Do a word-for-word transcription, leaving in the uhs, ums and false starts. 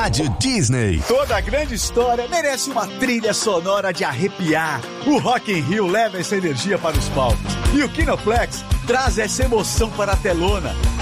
Rádio Disney. Toda grande história merece uma trilha sonora de arrepiar. O Rock in Rio leva essa energia para os palcos. E o Kinoplex traz essa emoção para a telona.